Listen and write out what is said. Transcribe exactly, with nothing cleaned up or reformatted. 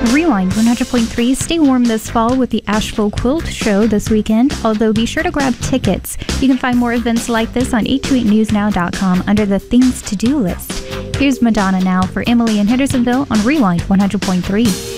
Rewind one hundred point three. Stay warm this fall with the Asheville Quilt Show this weekend, although be sure to grab tickets. You can find more events like this on eight two eight news now dot com under the Things to Do list. Here's Madonna now for Emily in Hendersonville on Rewind one hundred point three.